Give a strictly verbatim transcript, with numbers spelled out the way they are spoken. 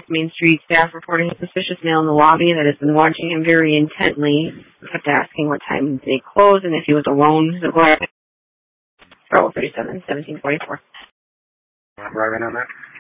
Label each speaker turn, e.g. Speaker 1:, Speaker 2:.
Speaker 1: Main Street staff reporting a suspicious male in the lobby that has been watching him very intently. Kept asking what time they closed and if he was alone. Oh, thirty-seven, seventeen forty-four.
Speaker 2: Driving on that?